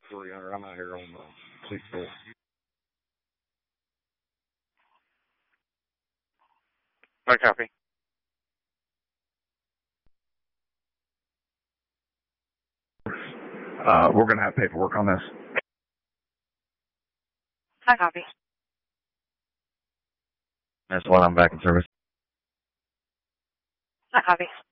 300. I'm out here on the 6th floor. I copy. We're going to have paperwork on this. I copy. That's what I'm back in service. I copy.